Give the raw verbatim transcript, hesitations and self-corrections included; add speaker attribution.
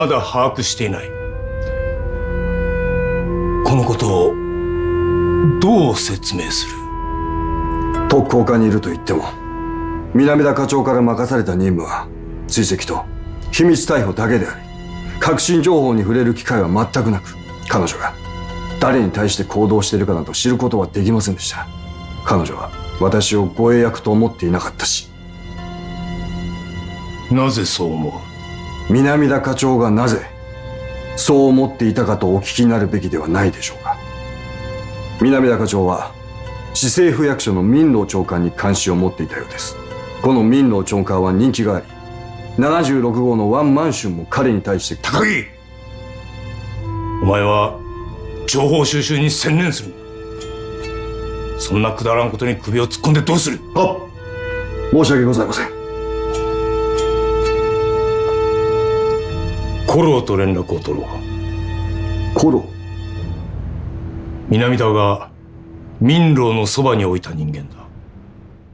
Speaker 1: まだ把握していない。このことをどう説明する？
Speaker 2: 特攻課にいると言っても、南田課長から任された任務は追跡と秘密逮捕だけであり、核心情報に触れる機会は全くなく、彼女が誰に対して行動しているかなど知ることはできませんでした。彼女は私を護衛役と思っていなかったし。
Speaker 1: なぜそう思う？
Speaker 2: 南田課長がなぜそう思っていたかとお聞きになるべきではないでしょうか。南田課長は市政府役所の民労長官に関心を持っていたようです。この民労長官は人気があり、ななじゅうろくごうのワンマンションも彼に対して。
Speaker 1: 高木、お前は情報収集に専念するんだ。そんなくだらんことに首を突っ込んでどうする？
Speaker 2: はっ、申し訳ございません。
Speaker 1: コローと連絡を取ろう。
Speaker 2: コロー？
Speaker 1: 南田が民労のそばに置いた人間だ。